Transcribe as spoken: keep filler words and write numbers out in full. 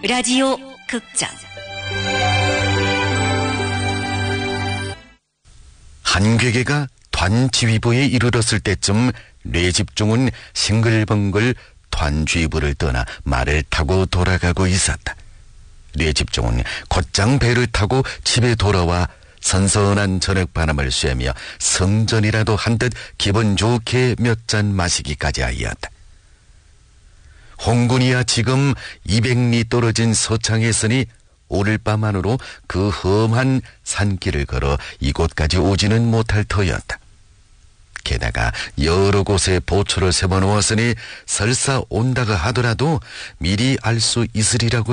라디오 극장 한괴계가 团지휘부에 이르렀을 때쯤 뇌집중은 싱글벙글 团지휘부를 떠나 말을 타고 돌아가고 있었다. 뇌집중은 곧장 배를 타고 집에 돌아와 선선한 저녁 바람을 쐬며 성전이라도 한 듯 기분 좋게 몇 잔 마시기까지 하였다. 홍군이야 지금 이백 리 떨어진 서창에 있으니 오늘 밤 안으로 그 험한 산길을 걸어 이곳까지 오지는 못할 터였다. 게다가 여러 곳에 보초를 세워놓았으니 설사 온다가 하더라도 미리 알 수 있으리라고